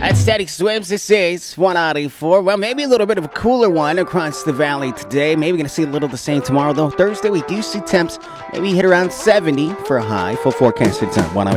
Steady Swims, this is 184. Well, maybe a little bit of a cooler one across the valley today. Maybe going to see a little the same tomorrow, though. Thursday, we do see temps maybe hit around 70 for a high. Full forecast, it's on 104.5